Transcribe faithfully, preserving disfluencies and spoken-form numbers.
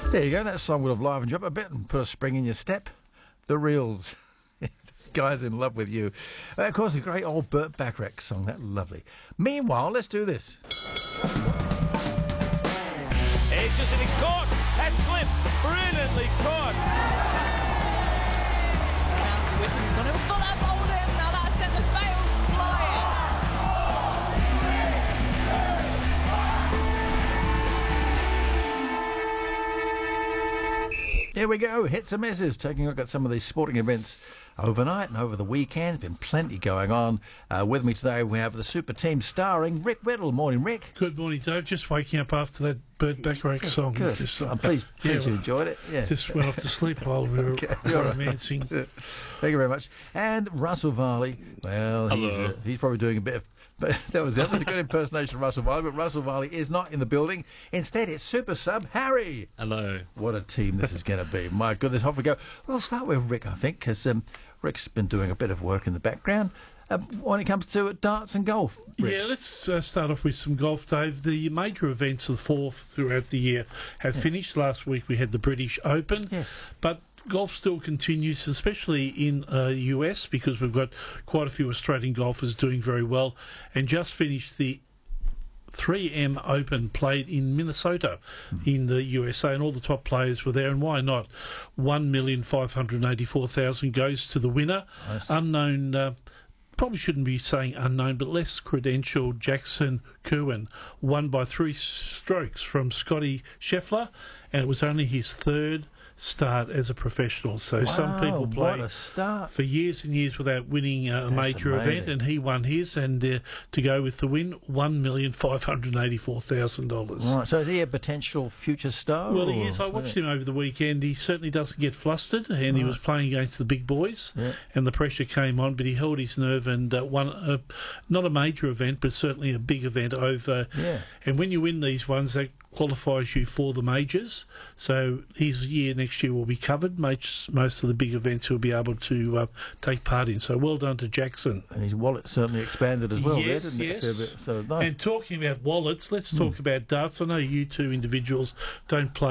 There you go. That song would have livened you up a bit and put a spring in your step. The Reels. This guy's in love with you. Uh, of course, a great old Burt Bacharach song. That's lovely. Meanwhile, let's do this. Edges and he's caught. That's slipped. Brilliantly caught. Now the Whitman's going to full up hold him. Now that sent the Bales flying. Here we go. Hits and misses. Taking a look at some of these sporting events overnight and over the weekend. Been plenty going on. Uh, with me today we have the super team starring Rick Whittle. Morning, Rick. Good morning, Dave. Just waking up after that Burt Bacharach song. Good. Just, uh, I'm pleased, pleased yeah, you enjoyed it. Yeah. Just went off to sleep while we were Okay. romancing. Thank you very much. And Russell Varley. Well, he's, Hello. uh, he's probably doing a bit of... But that was, that was a good impersonation of Russell Varley, but Russell Varley is not in the building. Instead, it's super sub Harry. Hello. What a team this is going to be. My goodness, off we go. We'll start with Rick, I think, because um, Rick's been doing a bit of work in the background uh, when it comes to darts and golf. Rick. Yeah, let's uh, start off with some golf, Dave. The major events of the fall throughout the year have Yeah. finished. Last week we had the British Open. Yes. But golf still continues, especially in uh, the U S, because we've got quite a few Australian golfers doing very well, and just finished the three M Open played in Minnesota mm. in the U S A, and all the top players were there, and why not? one million five hundred eighty-four thousand goes to the winner. Nice. Unknown, uh, probably shouldn't be saying unknown, but less credentialed Jackson Kerwin won by three strokes from Scotty Scheffler, and it was only his third start as a professional. So Wow, some people play what a start. for years and years without winning uh, a That's major amazing. event, and he won his, and uh, to go with the win, one million five hundred eighty-four thousand dollars. Right, so is he a potential future star? Well, he or- is. I watched him over the weekend. He certainly doesn't get flustered, and he Right. was playing against the big boys, Yeah. and the pressure came on, but he held his nerve and uh, won a, not a major event, but certainly a big event over. Yeah. And when you win these ones, that qualifies you for the majors. So his year next year will be covered. Most, most of the big events he'll be able to uh, take part in. So well done to Jackson. And his wallet certainly expanded as well. Yes, there, didn't yes. It? A fair bit. So nice. And talking about wallets, let's talk about darts. I know you two individuals don't play